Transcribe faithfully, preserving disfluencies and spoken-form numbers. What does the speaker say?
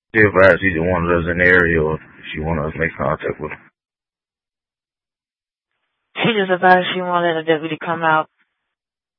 She advised either one of us in the area or if she wanted us to make contact with her. She just advised she wanted a deputy to come out